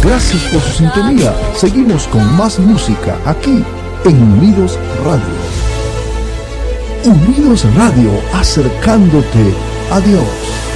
Gracias por su sintonía. Seguimos con más música aquí en Unidos Radio. Unidos Radio, acercándote a Dios.